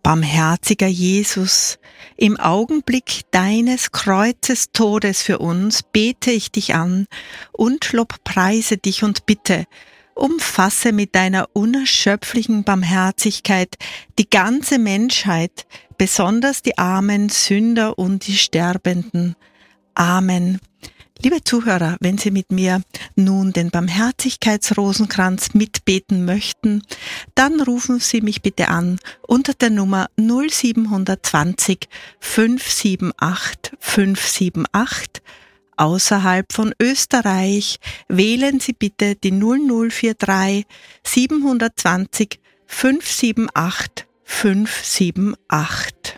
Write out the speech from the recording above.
Barmherziger Jesus, im Augenblick deines Kreuzes Todes für uns bete ich dich an und lobpreise dich und bitte, umfasse mit deiner unerschöpflichen Barmherzigkeit die ganze Menschheit, besonders die armen Sünder und die Sterbenden. Amen. Liebe Zuhörer, wenn Sie mit mir nun den Barmherzigkeitsrosenkranz mitbeten möchten, dann rufen Sie mich bitte an unter der Nummer 0720 578 578. Außerhalb von Österreich wählen Sie bitte die 0043 720 578 578.